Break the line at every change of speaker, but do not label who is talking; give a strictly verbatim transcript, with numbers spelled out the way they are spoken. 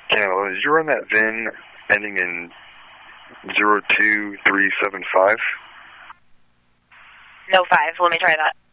Canada, did you run that V I N ending in zero two three seven five?
No five. Let me try that.